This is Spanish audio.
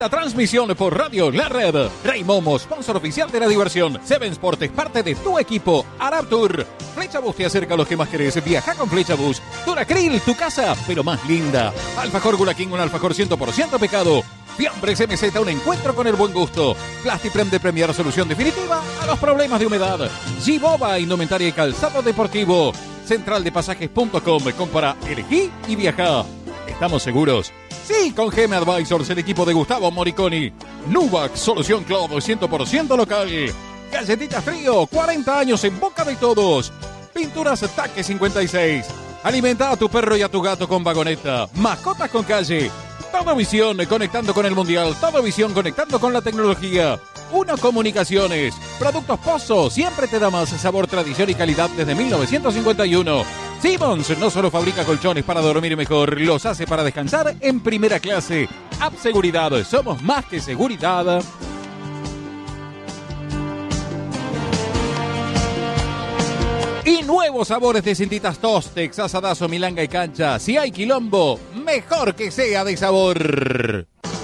La transmisión por Radio La Red. Rey Momo, sponsor oficial de la diversión. Seven Sport es parte de tu equipo. Arab Tour. Flecha Bus te acerca a los que más querés. Viaja con Flecha Bus. Duracril, tu casa, pero más linda. Alfajor Gula King, un alfajor 100% pecado. Fiambres MZ, un encuentro con el buen gusto. Plastiprem de Premier, solución definitiva a los problemas de humedad. Giboba, indumentaria y calzado deportivo. Centraldepasajes.com. Compra, elegí y viaja. ¿Estamos seguros? Sí, con GM Advisors, el equipo de Gustavo Moriconi. Nubac, solución Club 100% local. Galletitas Frío, 40 años en boca de todos. Pinturas Taque 56. Alimenta a tu perro y a tu gato con vagoneta. Mascotas con calle. Todo Visión, conectando con el mundial. Todo Visión, conectando con la tecnología. Uno Comunicaciones. Productos Pozo, siempre te da más sabor, tradición y calidad desde 1951. Simmons no solo fabrica colchones para dormir mejor, los hace para descansar en primera clase. App Seguridad, somos más que seguridad. Y nuevos sabores de cintitas Tostex, asadazo, milanga y cancha. Si hay quilombo, mejor que sea de sabor.